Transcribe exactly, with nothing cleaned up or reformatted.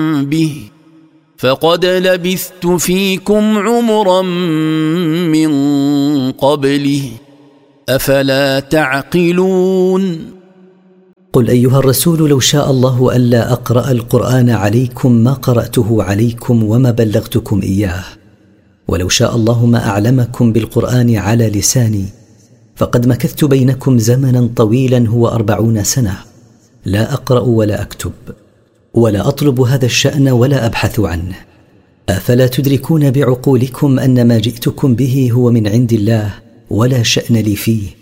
به فقد لبثت فيكم عمرا من قبله أفلا تعقلون. قل أيها الرسول لو شاء الله ألا أقرأ القرآن عليكم ما قرأته عليكم وما بلغتكم إياه، ولو شاء الله ما أعلمكم بالقرآن على لساني، فقد مكثت بينكم زمنا طويلا هو أربعون سنة لا أقرأ ولا أكتب ولا أطلب هذا الشأن ولا أبحث عنه. أفلا تدركون بعقولكم أن ما جئتكم به هو من عند الله ولا شأن لي فيه؟